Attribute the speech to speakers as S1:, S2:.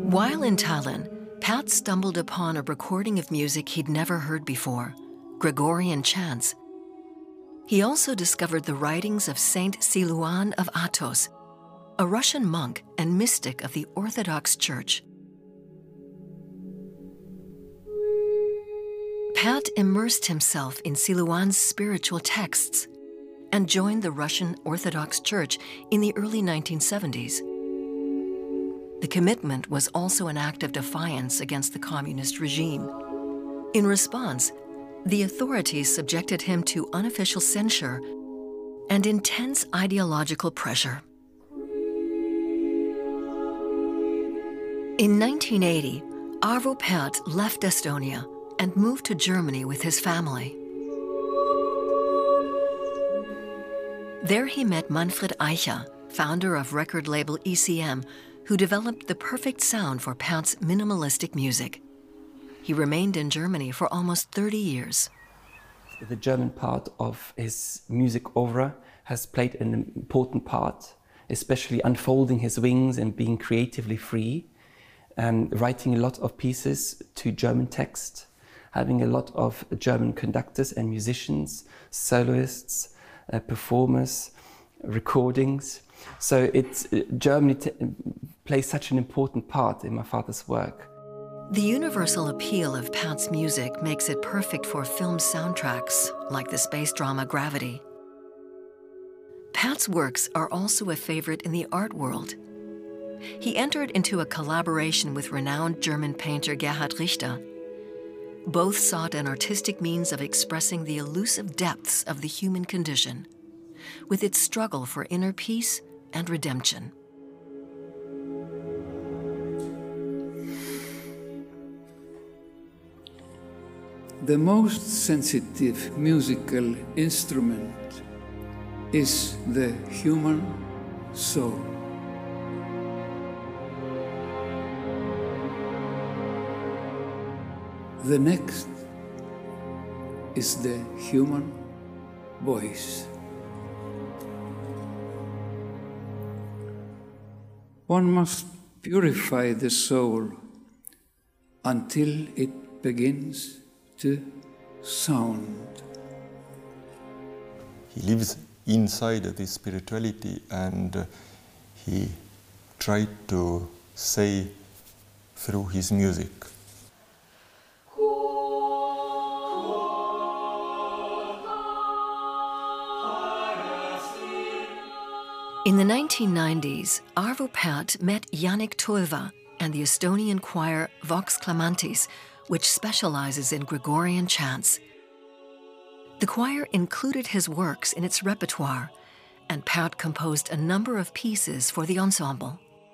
S1: While in Tallinn, Pärt stumbled upon a recording of music he'd never heard before, Gregorian chants. He also discovered the writings of Saint Siluan of Athos, a Russian monk and mystic of the Orthodox Church. Pärt immersed himself in Siluan's spiritual texts and joined the Russian Orthodox Church in the early 1970s. The commitment was also an act of defiance against the communist regime. In response, the authorities subjected him to unofficial censure and intense ideological pressure. In 1980, Arvo Pärt left Estonia and moved to Germany with his family. There he met Manfred Eicher, founder of record label ECM, who developed the perfect sound for Pärt's minimalistic music. He remained in Germany for almost 30 years.
S2: The German part of his music oeuvre has played an important part, especially unfolding his wings and being creatively free, writing a lot of pieces to German text, having a lot of German conductors and musicians, soloists, performers, recordings. So Germany plays such an important part in my father's work.
S1: The universal appeal of Pärt's music makes it perfect for film soundtracks, like the space drama Gravity. Pärt's works are also a favorite in the art world. He entered into a collaboration with renowned German painter Gerhard Richter. Both sought an artistic means of expressing the elusive depths of the human condition, with its struggle for inner peace and redemption.
S3: The most sensitive musical instrument is the human soul. The next is the human voice. One must purify the soul until it begins to sound.
S4: He lives inside this spirituality, and he tried to say through his music.
S1: In the 1990s, Arvo Pärt met Yannick Tulva and the Estonian choir Vox Clamantis, which specializes in Gregorian chants. The choir included his works in its repertoire, and Pärt composed a number of pieces for the ensemble.